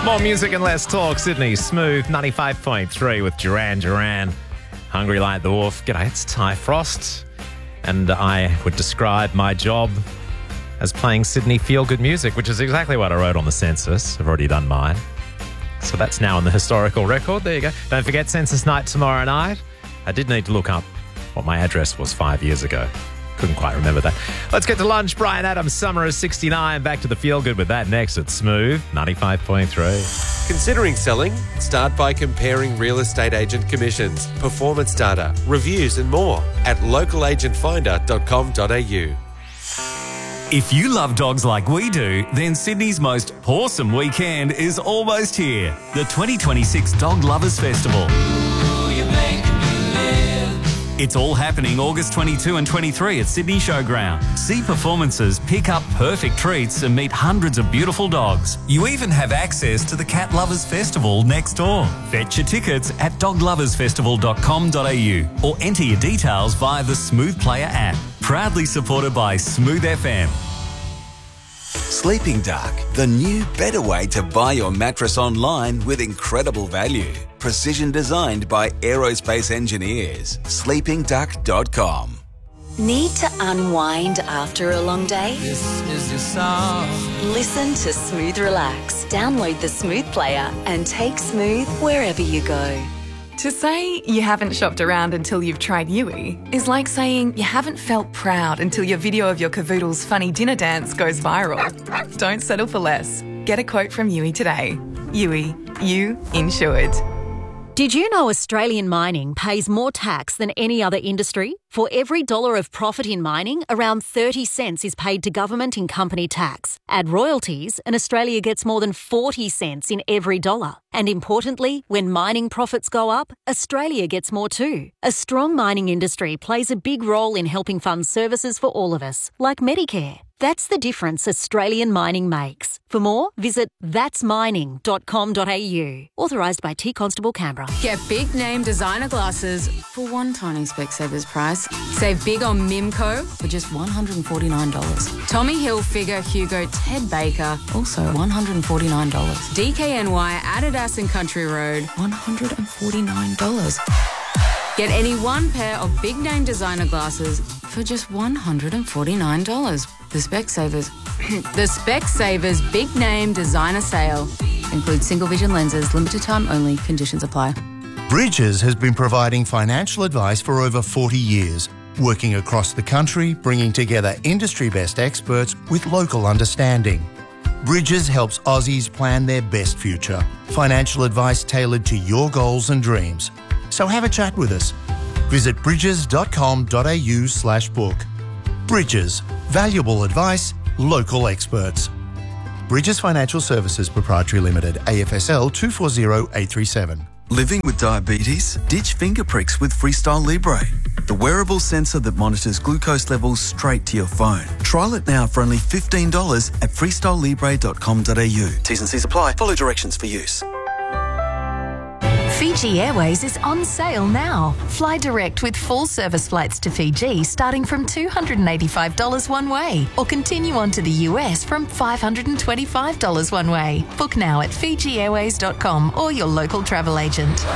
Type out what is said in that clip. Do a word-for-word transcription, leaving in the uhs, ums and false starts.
More music and less talk. Sydney Smooth ninety-five point three with Duran Duran. Hungry Like the Wolf. G'day, it's Ty Frost. And I would describe my job as playing Sydney feel-good music, which is exactly what I wrote on the census. I've already done mine. So that's now on the historical record. There you go. Don't forget census night tomorrow night. I did need to look up what my address was five years ago. Couldn't quite remember that. Let's get to lunch. Brian Adams, Summer is sixty-nine. Back to the feel-good with that next at Smooth ninety-five point three. Considering selling? Start by comparing real estate agent commissions, performance data, reviews and more at local agent finder dot com dot a u. If you love dogs like we do, then Sydney's most awesome weekend is almost here. The twenty twenty-six Dog Lovers Festival. It's all happening August twenty-second and twenty-third at Sydney Showground. See performances, pick up perfect treats and meet hundreds of beautiful dogs. You even have access to the Cat Lovers Festival next door. Fetch your tickets at dog lovers festival dot com dot a u or enter your details via the Smooth Player app. Proudly supported by Smooth F M. Sleeping Duck, the new, better way to buy your mattress online with incredible value. Precision designed by aerospace engineers. sleeping duck dot com. Need to unwind after a long day? This is your song. Listen to Smooth Relax. Download the Smooth Player and take Smooth wherever you go. To say you haven't shopped around until you've tried Yui is like saying you haven't felt proud until your video of your cavoodle's funny dinner dance goes viral. Don't settle for less. Get a quote from Yui today. Yui, you insured. Did you know Australian mining pays more tax than any other industry? For every dollar of profit in mining, around thirty cents is paid to government in company tax. Add royalties, and Australia gets more than forty cents in every dollar. And importantly, when mining profits go up, Australia gets more too. A strong mining industry plays a big role in helping fund services for all of us, like Medicare. That's the difference Australian mining makes. For more, visit thats mining dot com dot a u. Authorised by T Constable Canberra. Get big name designer glasses for one tiny Specsavers price. Save big on Mimco for just one hundred forty-nine dollars. Tommy Hilfiger, Hugo, Ted Baker, also one hundred forty-nine dollars. D K N Y, Adidas and Country Road, one hundred forty-nine dollars. Get any one pair of big name designer glasses for just one hundred forty-nine dollars. The Specsavers, the Specsavers Big Name Designer Sale includes single vision lenses, limited time only, conditions apply. Bridges has been providing financial advice for over forty years, working across the country, bringing together industry-best experts with local understanding. Bridges helps Aussies plan their best future. Financial advice tailored to your goals and dreams. So have a chat with us. Visit bridges dot com dot a u slash book. Bridges. Valuable advice, local experts. Bridges Financial Services Proprietary Limited, A F S L two four zero eight three seven. Living with diabetes? Ditch finger pricks with Freestyle Libre, the wearable sensor that monitors glucose levels straight to your phone. Trial it now for only fifteen dollars at freestyle libre dot com dot a u. T's and C's apply. Follow directions for use. Fiji Airways is on sale now. Fly direct with full service flights to Fiji starting from two hundred eighty-five dollars one way, or continue on to the U S from five hundred twenty-five dollars one way. Book now at fiji airways dot com or your local travel agent.